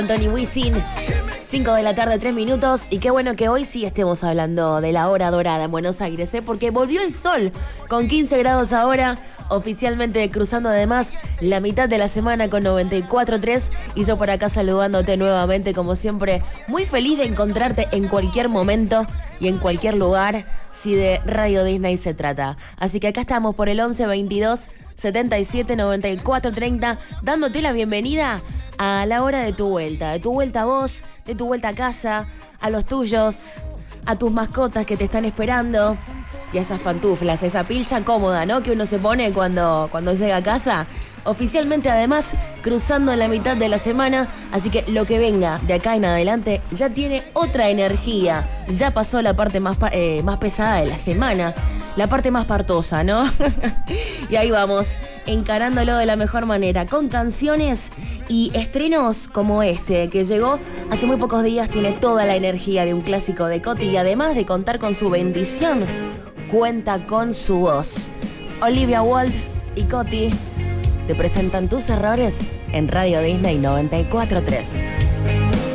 Tony Wisin, 5 de la tarde, 3 minutos. Y qué bueno que hoy sí estemos hablando de la hora dorada en Buenos Aires, porque volvió el sol con 15 grados ahora, oficialmente cruzando además la mitad de la semana con 94.3. Y yo por acá saludándote nuevamente, como siempre, muy feliz de encontrarte en cualquier momento y en cualquier lugar, si de Radio Disney se trata. Así que acá estamos por el 11 22 77 94 30, dándote la bienvenida a la hora de tu vuelta a vos, de tu vuelta a casa, a los tuyos, a tus mascotas que te están esperando y a esas pantuflas, a esa pilcha cómoda, ¿no? Que uno se pone cuando llega a casa. Oficialmente además cruzando en la mitad de la semana, así que lo que venga de acá en adelante ya tiene otra energía. Ya pasó la parte más pesada de la semana, la parte más partosa, ¿no? Y ahí vamos, encarándolo de la mejor manera, con canciones y estrenos como este, que llegó hace muy pocos días, tiene toda la energía de un clásico de Coti y además de contar con su bendición, cuenta con su voz. Olivia Wilde y Coti te presentan Tus Errores en Radio Disney 94.3.